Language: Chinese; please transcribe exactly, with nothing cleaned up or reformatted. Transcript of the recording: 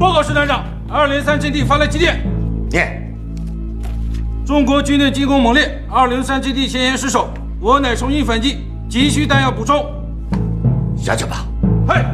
报告师团长，二零三基地发来急电。 念。 中国军队进攻猛烈，二零三基地险险失守，我乃重新反击，急需弹药补充。 下去吧。 嗨。